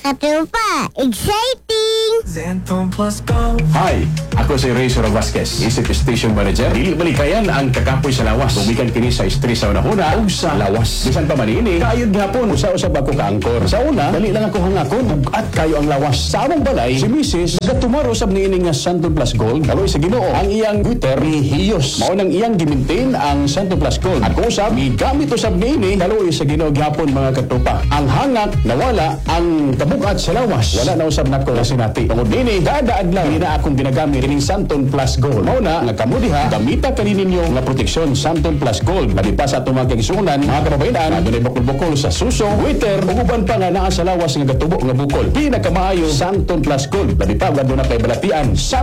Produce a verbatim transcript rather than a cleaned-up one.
Katupa, exciting! Zenton Plus Go. Hi, ako si Razor Vasquez, Isip Station Manager. Dili malikayan ang kakapoy sa lawas. Bumikan kini sa stress sa unahuna o sa lawas. Bisan pa man ini, kaayod gihapon. Usa-usab ako kaangkor. Sa una, dali lang ako hangakon. Bugat kayo ang lawas. Sa among balay, si Missus nagatumaro sab niini nga Santon Plus Gold. Kaloy sa Ginoo, ang iyang Twitter ni Hiyos. Mao nang iyang gimintain ang Santon Plus Gold. Ako usab, gigamit usab niini. Kaloy sa Ginoo gihapon mga katupa. Ang hangak nawala, ang kabugat sa lawas. Wala na usab nako na sinati. Tungod nini, kada adlaw hindi na akong ginagamit kining Santon Plus Gold. Mao na nga kamo diha, gamita kanin ninyo nga proteksyon Santon Plus Gold. Labi pa sa atong mga kaigsuonan, mga kababayan, adunay bukol-bukol sa suso, waiter, ug uban pa nga naa sa lawas nga gatubo nga bukol. Pinakamaayo Santon Plus Gold. Labi pa aduna kay balatian sa